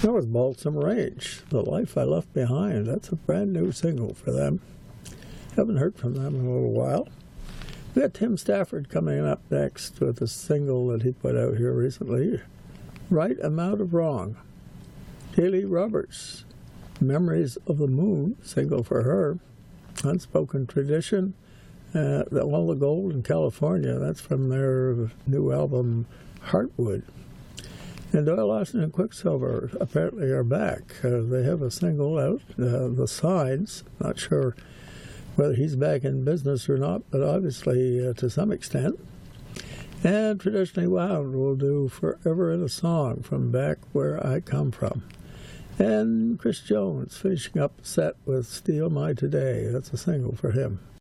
That was Balsam Range, The Life I Left Behind. That's a brand new single for them. Haven't heard from them in a little while. We got Tim Stafford coming up next with a single that he put out here recently, Right Amount of Wrong. Haley Roberts, Memories of the Moon, single for her. Unspoken Tradition, All the Gold in California. That's from their new album, Heartwood. And Doyle Lawson and Quicksilver apparently are back. They have a single out, The Signs. Not sure whether he's back in business or not, but obviously to some extent. And Traditionally Wound will do Forever in a Song from Back Where I Come From. And Chris Jones finishing up the set with Steal My Today. That's a single for him.